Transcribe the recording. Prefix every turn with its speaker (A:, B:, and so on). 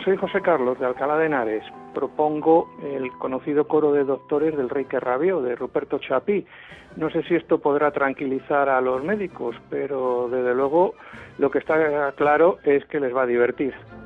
A: soy José Carlos de Alcalá de Henares. Propongo el conocido coro de doctores del Rey que rabió, de Ruperto Chapí. No sé si esto podrá tranquilizar a los médicos, pero desde luego lo que está claro es que les va a divertir.